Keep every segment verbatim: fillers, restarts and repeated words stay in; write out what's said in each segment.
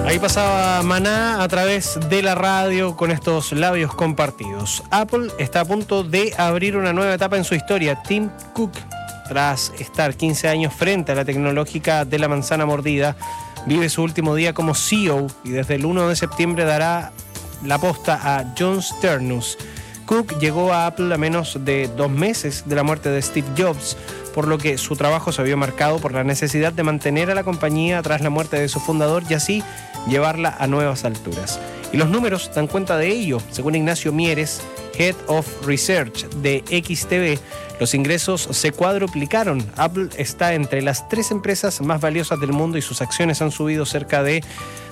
Ahí pasaba Maná a través de la radio con estos labios compartidos. Apple está a punto de abrir una nueva etapa en su historia. Tim Cook, tras estar quince años frente a la tecnológica de la manzana mordida, vive su último día como C E O y desde el primero de septiembre dará la posta a John Sternus. Cook llegó a Apple a menos de dos meses de la muerte de Steve Jobs, por lo que su trabajo se vio marcado por la necesidad de mantener a la compañía tras la muerte de su fundador y así llevarla a nuevas alturas. Y los números dan cuenta de ello. Según Ignacio Mieres, Head of Research de X T V, los ingresos se cuadruplicaron. Apple está entre las tres empresas más valiosas del mundo y sus acciones han subido cerca de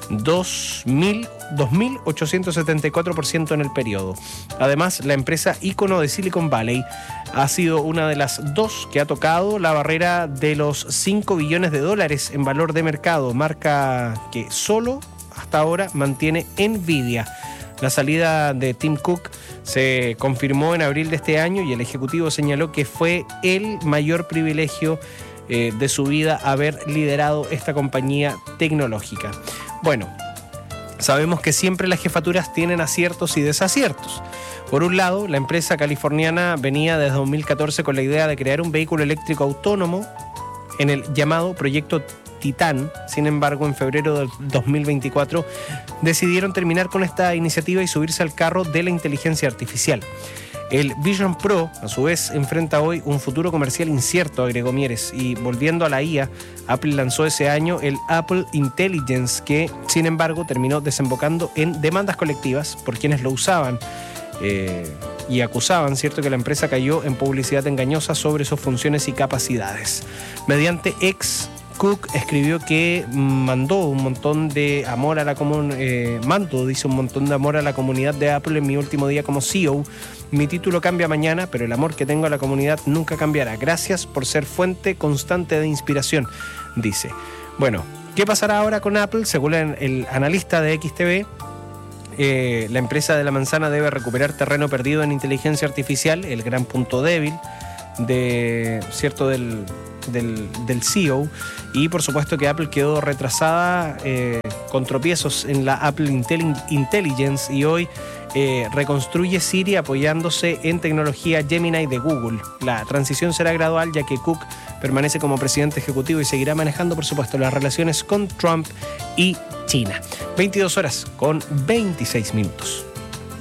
dos mil ochocientos setenta y cuatro por ciento en el periodo. Además, la empresa ícono de Silicon Valley ha sido una de las dos que ha tocado la barrera de los cinco billones de dólares en valor de mercado, marca que solo hasta ahora mantiene Nvidia. La salida de Tim Cook se confirmó en abril de este año y el ejecutivo señaló que fue el mayor privilegio eh, de su vida haber liderado esta compañía tecnológica. Bueno, sabemos que siempre las jefaturas tienen aciertos y desaciertos. Por un lado, la empresa californiana venía desde dos mil catorce con la idea de crear un vehículo eléctrico autónomo en el llamado Proyecto Titán. Sin embargo, en febrero del dos mil veinticuatro decidieron terminar con esta iniciativa y subirse al carro de la inteligencia artificial. El Vision Pro, a su vez, enfrenta hoy un futuro comercial incierto, agregó Mieres. Y volviendo a la I A, Apple lanzó ese año el Apple Intelligence, que, sin embargo, terminó desembocando en demandas colectivas por quienes lo usaban eh, y acusaban, cierto, que la empresa cayó en publicidad engañosa sobre sus funciones y capacidades. Mediante X, Cook escribió que mandó un montón de amor a la comunidad, eh, mando, dice, un montón de amor a la comunidad de Apple en mi último día como C E O. Mi título cambia mañana, pero el amor que tengo a la comunidad nunca cambiará. Gracias por ser fuente constante de inspiración, dice. Bueno, ¿qué pasará ahora con Apple? Según el, el analista de X T V, eh, la empresa de la manzana debe recuperar terreno perdido en inteligencia artificial, el gran punto débil de, cierto, del... Del, del C E O, y por supuesto que Apple quedó retrasada eh, con tropiezos en la Apple Intelli- Intelligence y hoy eh, reconstruye Siri apoyándose en tecnología Gemini de Google. La transición será gradual ya que Cook permanece como presidente ejecutivo y seguirá manejando por supuesto las relaciones con Trump y China. veintidós horas con veintiséis minutos.